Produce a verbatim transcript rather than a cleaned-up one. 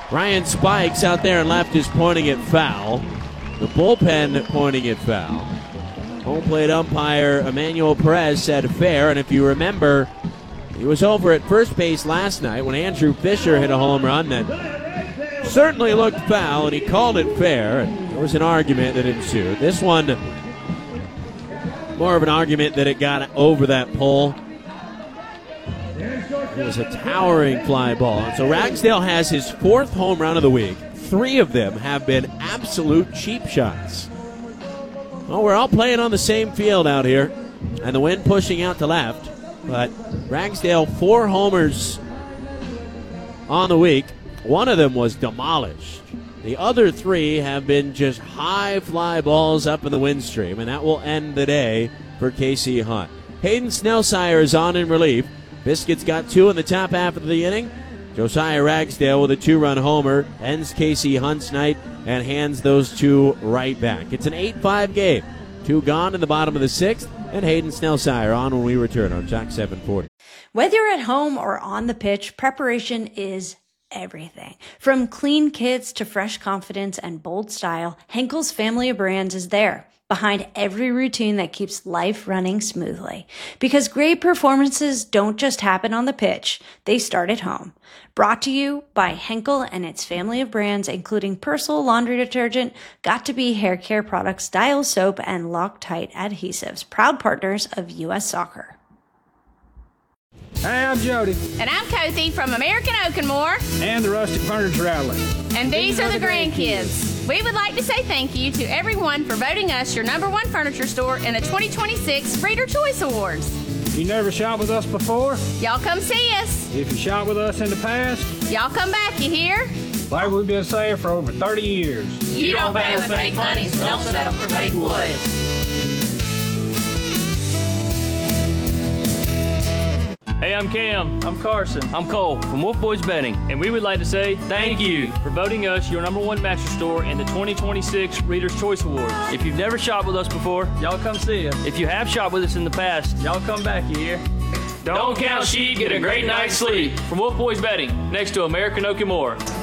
Ryan Spikes out there and left is pointing it foul. The bullpen pointing it foul. Home plate umpire Emmanuel Perez said fair, and if you remember, he was over at first base last night when Andrew Fisher hit a home run that certainly looked foul, and he called it fair, and there was an argument that ensued. This one, more of an argument that it got over that pole. It was a towering fly ball. And so Ragsdale has his fourth home run of the week. Three of them have been absolute cheap shots. Well, we're all playing on the same field out here, and the wind pushing out to left. But Ragsdale, four homers on the week. One of them was demolished. The other three have been just high fly balls up in the wind stream, and that will end the day for K C Hunt. Hayden Snellsire is on in relief. Biscuits got two in the top half of the inning. Josiah Ragsdale with a two-run homer ends K C Hunt's night and hands those two right back. It's an eight five game. Two gone in the bottom of the sixth, and Hayden Snellsire on when we return on Jack seven forty. Whether you're at home or on the pitch, preparation is everything. From clean kits to fresh confidence and bold style, Henkel's family of brands is there, behind every routine that keeps life running smoothly. Because great performances don't just happen on the pitch, they start at home. Brought to you by Henkel and its family of brands, including Persil laundry detergent, Got2b hair care products, Dial soap, and Loctite adhesives, proud partners of U S Soccer. Hey, I'm Jody. And I'm Kathy from American Oak and More. And the Rustic Furniture Outlet. And these, these are, are the grandkids. grandkids. We would like to say thank you to everyone for voting us your number one furniture store in the twenty twenty-six Reader Choice Awards. You never shot with us before? Y'all come see us. If you shot with us in the past? Y'all come back, you hear? Like we've been saying for over thirty years. You, you don't pay with fake money, so don't settle for fake wood. Hey, I'm Cam. I'm Carson. I'm Cole from Wolf Boys Betting, and we would like to say thank you for voting us your number one mattress store in the twenty twenty-six Reader's Choice Awards. If you've never shopped with us before, y'all come see us. If you have shopped with us in the past, y'all come back, you hear? Don't, Don't count sheep, get a great night's sleep. From Wolf Boys Betting, next to American Oak and More.